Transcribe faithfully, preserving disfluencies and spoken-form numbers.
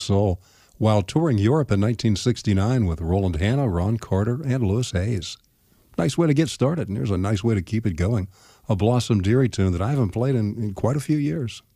soul while touring Europe in nineteen sixty-nine with Roland Hanna, Ron Carter, and Louis Hayes. Nice way to get started, and here's a nice way to keep it going. A Blossom Dearie tune that I haven't played in, in quite a few years.